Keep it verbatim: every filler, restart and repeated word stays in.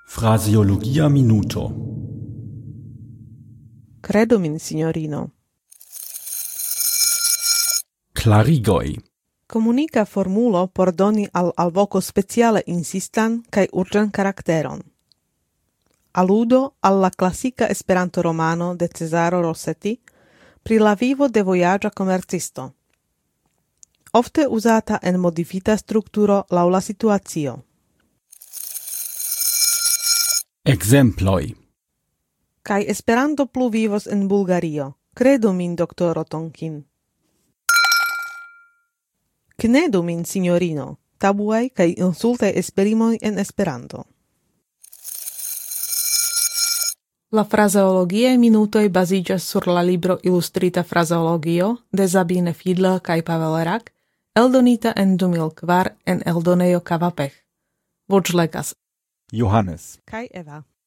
Fraseologia minuto. Credo min, signorino. Klarigoj. Komunika formulo por doni al alvoko speciale insistan kaj urĝan karakteron. Aludo al la klasika Esperanto-romano de Cezaro Rossetti pri la vivo de vojaĝa komercisto. Ofte uzata en modifita strukturo laŭ la situacio. Ekzemploj. Kaj Esperanto plu vivos en Bulgario. Kredu min, doktoro Tonkin. Knedu min, signorino. Tabuaj kaj insultaj esprimoj en Esperanto. La frazeologiaj minutoj baziĝas sur la libro Ilustrita frazeologio de Sabine Fiedler kaj Pavel Rak, eldonita en du mil kvar en eldonejo Kavapech. Voĉlegas Johannes. kaj Eva.